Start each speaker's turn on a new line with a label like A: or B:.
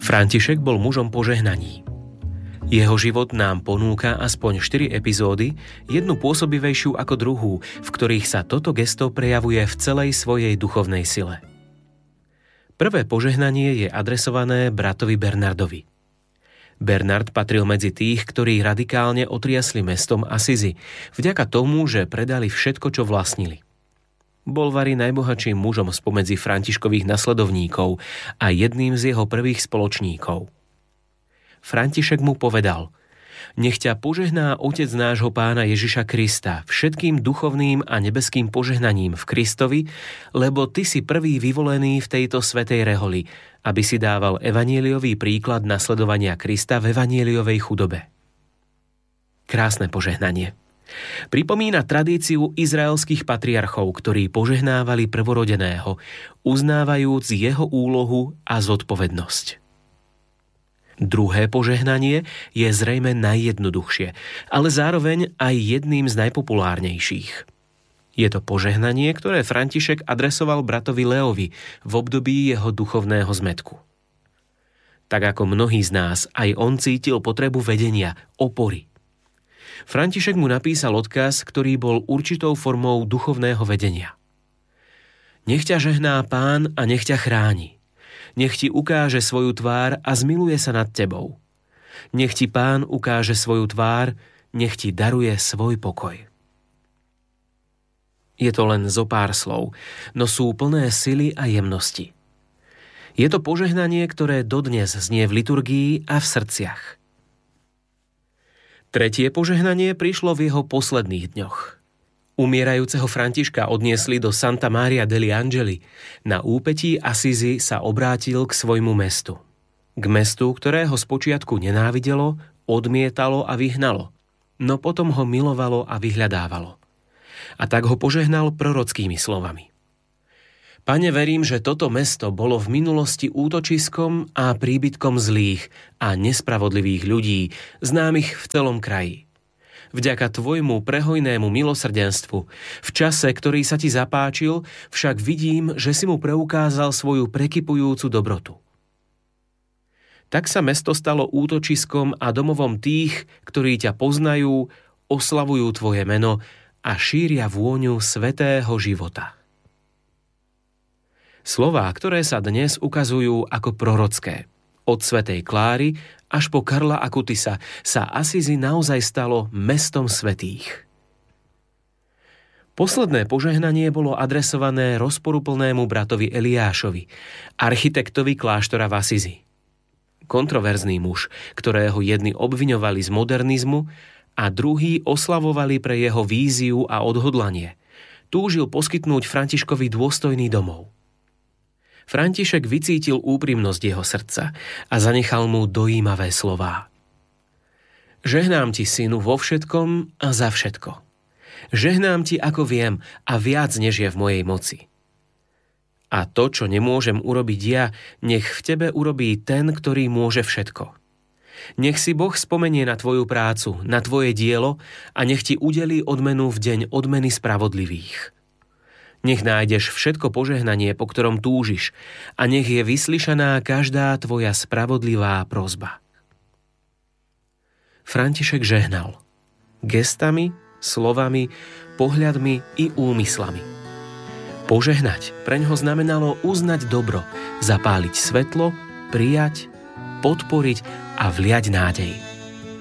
A: František bol mužom požehnaní. Jeho život nám ponúka aspoň 4 epizódy, jednu pôsobivejšiu ako druhú, v ktorých sa toto gesto prejavuje v celej svojej duchovnej sile. Prvé požehnanie je adresované bratovi Bernardovi. Bernard patril medzi tých, ktorí radikálne otriasli mestom Assisi, vďaka tomu, že predali všetko, čo vlastnili. Bol vari najbohatším mužom spomedzi Františkových nasledovníkov a jedným z jeho prvých spoločníkov. František mu povedal: Nech ťa požehná Otec nášho Pána Ježiša Krista všetkým duchovným a nebeským požehnaním v Kristovi, lebo ty si prvý vyvolený v tejto svätej reholi, aby si dával evanjeliový príklad nasledovania Krista v evanjeliovej chudobe. Krásne požehnanie. Pripomína tradíciu izraelských patriarchov, ktorí požehnávali prvorodeného, uznávajúc jeho úlohu a zodpovednosť. Druhé požehnanie je zrejme najjednoduchšie, ale zároveň aj jedným z najpopulárnejších. Je to požehnanie, ktoré František adresoval bratovi Leovi v období jeho duchovného zmätku. Tak ako mnohí z nás, aj on cítil potrebu vedenia, opory. František mu napísal odkaz, ktorý bol určitou formou duchovného vedenia. Nech ťa žehná Pán a nech ťa chráni. Nech ti ukáže svoju tvár a zmiluje sa nad tebou. Nech ti Pán ukáže svoju tvár, nech ti daruje svoj pokoj. Je to len zo pár slov, no sú plné sily a jemnosti. Je to požehnanie, ktoré dodnes znie v liturgii a v srdciach. Tretie požehnanie prišlo v jeho posledných dňoch. Umierajúceho Františka odniesli do Santa Maria degli Angeli. Na úpetí Assisi sa obrátil k svojmu mestu. K mestu, ktorého spočiatku nenávidelo, odmietalo a vyhnalo, no potom ho milovalo a vyhľadávalo. A tak ho požehnal prorockými slovami. Pane, verím, že toto mesto bolo v minulosti útočiskom a príbytkom zlých a nespravodlivých ľudí, známych v celom kraji. Vďaka tvojmu prehojnému milosrdenstvu, v čase, ktorý sa ti zapáčil, však vidím, že si mu preukázal svoju prekypujúcu dobrotu. Tak sa mesto stalo útočiskom a domovom tých, ktorí ťa poznajú, oslavujú tvoje meno a šíria vôňu svätého života. Slová, ktoré sa dnes ukazujú ako prorocké. Od svätej Kláry až po Karla Akutisa sa Assisi naozaj stalo mestom svätých. Posledné požehnanie bolo adresované rozporuplnému bratovi Eliášovi, architektovi kláštora v Assisi. Kontroverzný muž, ktorého jedni obviňovali z modernizmu a druhí oslavovali pre jeho víziu a odhodlanie, túžil poskytnúť Františkovi dôstojný domov. František vycítil úprimnosť jeho srdca a zanechal mu dojímavé slová. Žehnám ti, synu, vo všetkom a za všetko. Žehnám ti, ako viem, a viac, než je v mojej moci. A to, čo nemôžem urobiť ja, nech v tebe urobí ten, ktorý môže všetko. Nech si Boh spomenie na tvoju prácu, na tvoje dielo a nech ti udelí odmenu v deň odmeny spravodlivých. Nech nájdeš všetko požehnanie, po ktorom túžiš, a nech je vyslyšaná každá tvoja spravodlivá prosba. František žehnal. Gestami, slovami, pohľadmi i úmyslami. Požehnať preňho znamenalo uznať dobro, zapáliť svetlo, prijať, podporiť a vliať nádej.